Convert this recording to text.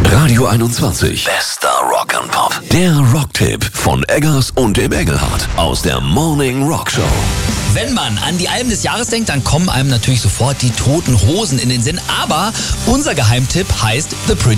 Radio 21. Bester Rock and Pop. Der Rocktipp von Eggers und dem Engelhardt aus der Morning Rock Show. Wenn man an die Alben des Jahres denkt, dann kommen einem natürlich sofort die Toten Hosen in den Sinn. Aber unser Geheimtipp heißt The Pretty